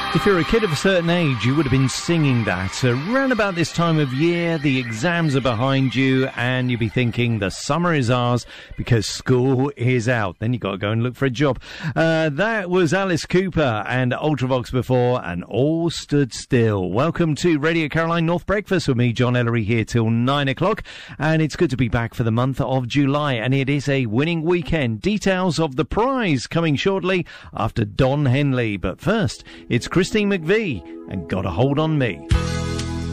If you're a kid of a certain age, you would have been singing that. Around about this time of year, the exams are behind you, and you'd be thinking the summer is ours because school is out. Then you've got to go and look for a job. That was Alice Cooper and Ultravox before, and All Stood Still. Welcome to Radio Caroline North Breakfast with me, John Ellery, here till 9 o'clock. And it's good to be back for the month of July, and it is a winning weekend. Details of the prize coming shortly after Don Henley. But first, it's Christine McVie and Got a Hold on Me.